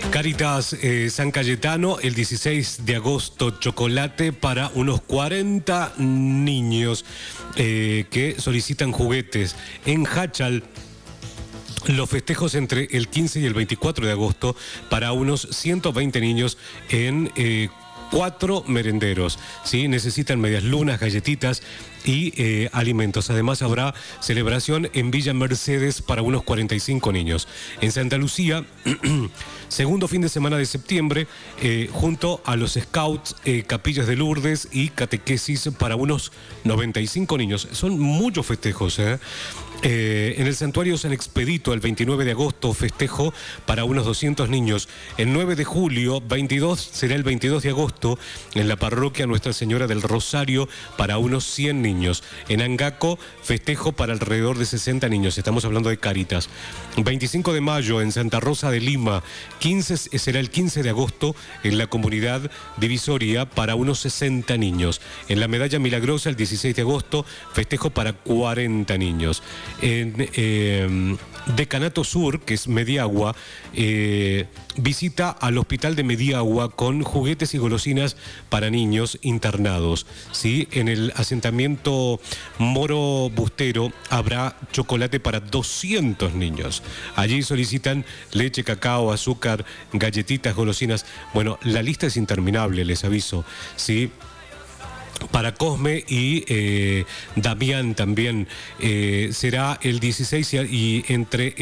Cáritas San Cayetano, el 16 de agosto, chocolate para unos 40 niños que solicitan juguetes. En Hachal, los festejos entre el 15 y el 24 de agosto para unos 120 niños en 4 merenderos, ¿sí? Necesitan medias lunas, galletitas y alimentos. Además habrá celebración en Villa Mercedes para unos 45 niños. En Santa Lucía, segundo fin de semana de septiembre, junto a los Scouts, Capillas de Lourdes y catequesis para unos 95 niños. Son muchos festejos, en el Santuario San Expedito, el 29 de agosto, festejo para unos 200 niños. El 9 de julio, 22, será el 22 de agosto, en la parroquia Nuestra Señora del Rosario, para unos 100 niños. En Angaco, festejo para alrededor de 60 niños. Estamos hablando de Cáritas. 25 de mayo, en Santa Rosa de Lima. Será el 15 de agosto, en la comunidad divisoria, para unos 60 niños. En la Medalla Milagrosa, el 16 de agosto, festejo para 40 niños. En Decanato Sur, que es Mediagua, visita al hospital de Mediagua con juguetes y golosinas para niños internados, ¿sí? En el asentamiento Moro Bustero habrá chocolate para 200 niños. Allí solicitan leche, cacao, azúcar, galletitas, golosinas. Bueno, la lista es interminable, les aviso, ¿sí? Para Cosme y Damián también será el 16 y entre